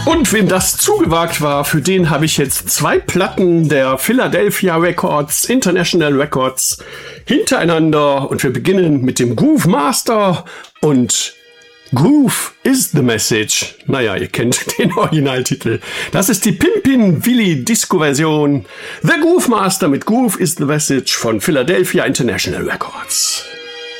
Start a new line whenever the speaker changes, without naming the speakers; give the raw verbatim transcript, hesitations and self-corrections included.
Und wem das zugewagt war, für den habe ich jetzt zwei Platten der Philadelphia Records, International Records, hintereinander. Und wir beginnen mit dem Groove Master und Groove is the Message. Naja, ihr kennt den Originaltitel. Das ist die Pimpin' Willy Disco-Version. The Groove Master mit Groove is the Message von Philadelphia International Records.